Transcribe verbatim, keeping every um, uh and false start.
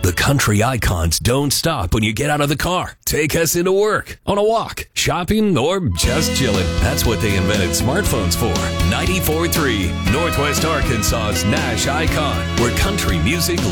The country icons don't stop when you get out of the car. Take us into work, on a walk, shopping, or just chilling. That's what they invented smartphones for. ninety-four point three, Northwest Arkansas's Nash Icon, where country music